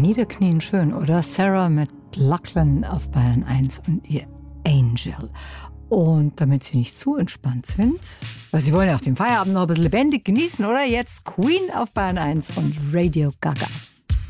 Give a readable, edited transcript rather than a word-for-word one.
Niederknien schön, oder? Sarah mit Lachlan auf Bayern 1 und ihr Angel. Und damit Sie nicht zu entspannt sind, weil Sie wollen ja auch den Feierabend noch ein bisschen lebendig genießen, oder? Jetzt Queen auf Bayern 1 und Radio Gaga.